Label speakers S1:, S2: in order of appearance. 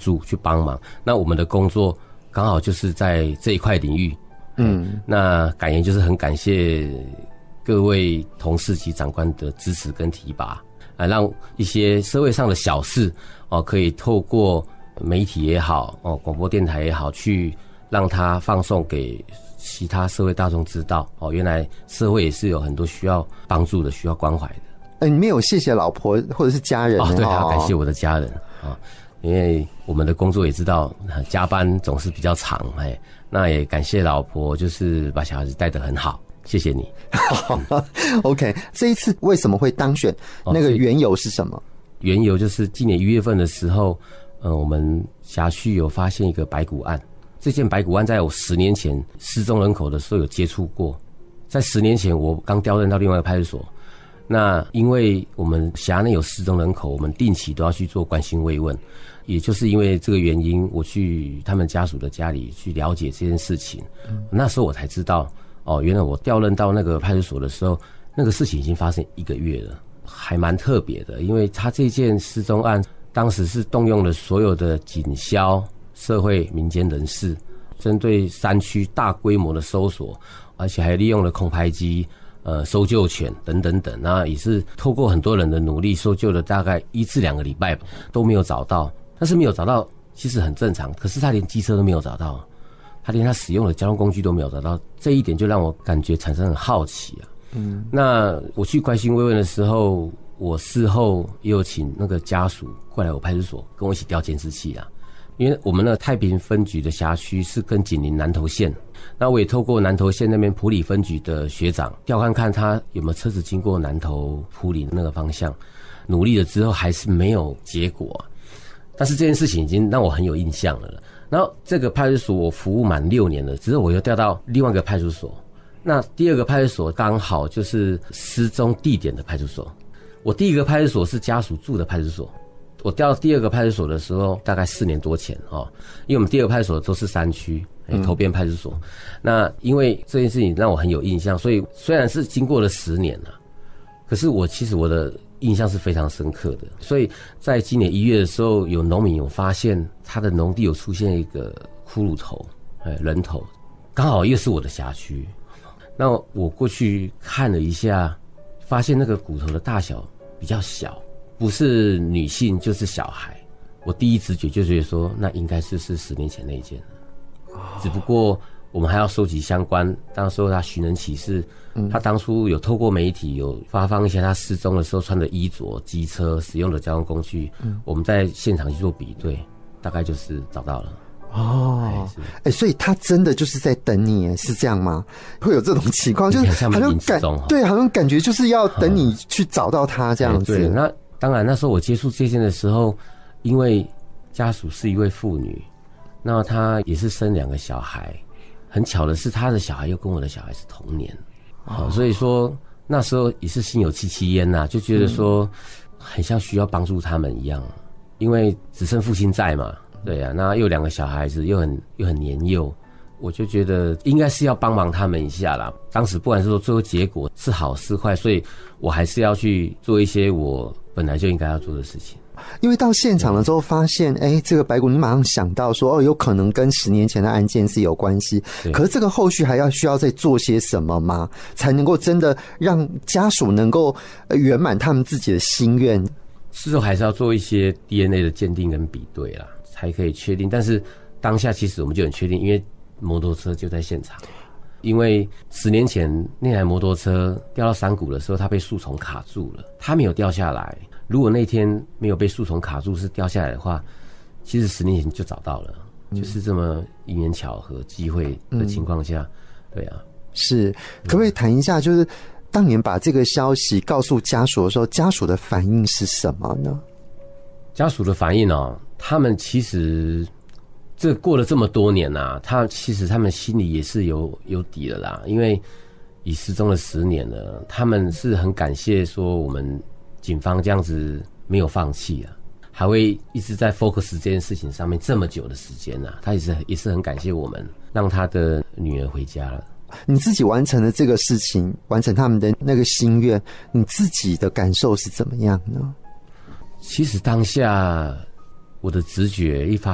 S1: 助去帮忙。那我们的工作刚好就是在这一块领域，那感言就是很感谢各位同事及长官的支持跟提拔，让一些社会上的小事可以透过媒体也好，广播电台也好，去让它放送给其他社会大众知道，原来社会也是有很多需要帮助的，需要关怀的。
S2: 你没有谢谢老婆或者是家人？
S1: 对，要感谢我的家人因为我们的工作也知道加班总是比较长，那也感谢老婆，就是把小孩子带得很好，谢谢你。
S2: OK， 这一次为什么会当选？那个缘由是什么？
S1: 缘由就是今年1月份的时候，我们辖区有发现一个白骨案。这件白骨案在我10年前失踪人口的时候有接触过。在10年前我刚调任到另外一个派出所，那因为我们辖内有失踪人口，我们定期都要去做关心慰问。也就是因为这个原因，我去他们家属的家里去了解这件事情。那时候我才知道，原来我调任到那个派出所的时候，那个事情已经发生1个月了，还蛮特别的。因为他这件失踪案，当时是动用了所有的警消、社会民间人士，针对山区大规模的搜索，而且还利用了空拍机、搜救犬等等等。那也是透过很多人的努力，搜救了大概1至2个礼拜都没有找到。但是没有找到其实很正常，可是他连机车都没有找到，他连他使用的交通工具都没有找到，这一点就让我感觉产生很好奇啊。那我去关心慰问的时候，我事后也有请那个家属过来我派出所跟我一起调监视器啊。因为我们的太平分局的辖区是跟紧邻南投县，那我也透过南投县那边埔里分局的学长调看看他有没有车子经过南投埔里那个方向，努力了之后还是没有结果但是这件事情已经让我很有印象了。然后这个派出所我服务满6年了，之后我又调到另外一个派出所，那第2个派出所刚好就是失踪地点的派出所。我第1个派出所是家属住的派出所，我调到第2个派出所的时候大概4年多前因为我们第2个派出所都是山区头边派出所。那因为这件事情让我很有印象，所以虽然是经过了10年了，可是其实我的印象是非常深刻的。所以在今年1月的时候，有农民有发现他的农地有出现一个骷髅头，人头，刚好又是我的辖区。那我过去看了一下，发现那个骨头的大小比较小，不是女性就是小孩。我第一直觉就觉得说，那应该是10年前那一件只不过我们还要收集相关，当时候他寻人启事，他当初有透过媒体有发放一些他失踪的时候穿的衣着、机车使用的交通工具，我们在现场去做比对，大概就是找到了。
S2: 所以他真的就是在等你，是这样吗？会有这种情况，就是好像感觉就是要等你去找到他这样子。
S1: 对，那当然那时候我接触这件的时候，因为家属是一位妇女，那她也是生2个小孩，很巧的是她的小孩又跟我的小孩是同年，所以说那时候也是心有戚戚焉就觉得说很像需要帮助他们一样，因为只剩父亲在嘛。对啊，那又2个小孩子又很年幼，我就觉得应该是要帮忙他们一下啦。当时不管是说最后结果是好是坏，所以我还是要去做一些我本来就应该要做的事情。
S2: 因为到现场了之后发现，这个白骨，你马上想到说，有可能跟10年前的案件是有关系。可是这个后续还需要再做些什么吗？才能够真的让家属能够圆满他们自己的心愿？
S1: 事后还是要做一些 DNA 的鉴定跟比对啦，才可以确定。但是当下其实我们就很确定，因为摩托车就在现场。因为10年前那台摩托车掉到山谷的时候，它被树丛卡住了，它没有掉下来。如果那天没有被树丛卡住，是掉下来的话，其实10年前就找到了，就是这么因缘巧合机会的情况下，对啊。
S2: 是，可不可以谈一下，就是当年把这个消息告诉家属的时候，家属的反应是什么呢？
S1: 家属的反应他们其实这过了这么多年其实他们心里也是有底了啦，因为已失踪了10年了，他们是很感谢说我们警方这样子没有放弃还会一直在 focus 这件事情上面这么久的时间他也是很感谢我们，让他的女儿回家了。
S2: 你自己完成了这个事情，完成他们的那个心愿，你自己的感受是怎么样呢？
S1: 其实当下我的直觉一发